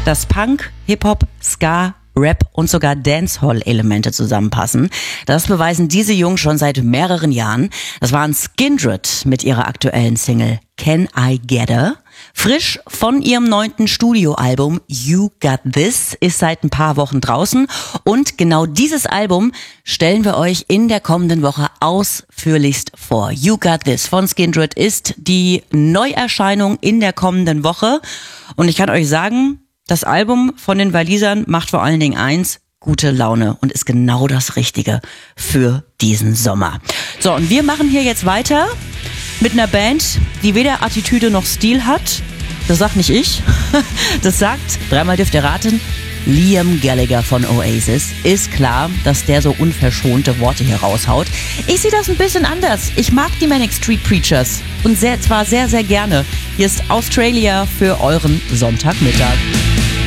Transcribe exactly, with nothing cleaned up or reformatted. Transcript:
dass Punk, Hip-Hop, Ska, Rap und sogar Dancehall-Elemente zusammenpassen. Das beweisen diese Jungs schon seit mehreren Jahren. Das waren Skindred mit ihrer aktuellen Single Can I Get Her? Frisch von ihrem neunten Studioalbum You Got This ist seit ein paar Wochen draußen und genau dieses Album stellen wir euch in der kommenden Woche ausführlichst vor. You Got This von Skindred ist die Neuerscheinung in der kommenden Woche und ich kann euch sagen, das Album von den Walisern macht vor allen Dingen eins, gute Laune und ist genau das Richtige für diesen Sommer. So, und wir machen hier jetzt weiter mit einer Band, die weder Attitüde noch Stil hat. Das sagt nicht ich. Das sagt, dreimal dürft ihr raten, Liam Gallagher von Oasis. Ist klar, dass der so unverschonte Worte hier raushaut. Ich sehe das ein bisschen anders. Ich mag die Manic Street Preachers. Und sehr, zwar sehr, sehr gerne. Hier ist Australia für euren Sonntagmittag.